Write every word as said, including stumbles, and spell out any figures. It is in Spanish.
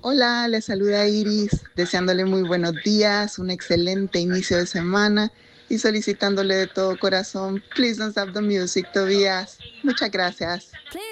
Hola, le saluda Iris, deseándole muy buenos días, un excelente inicio de semana y solicitándole de todo corazón, please don't stop the music, Tobías. Muchas gracias.